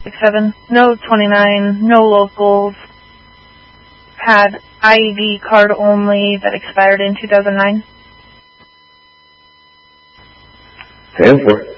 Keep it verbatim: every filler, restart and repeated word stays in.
seven, no twenty-nine, no locals, had I D card only that expired in two thousand nine. ten four.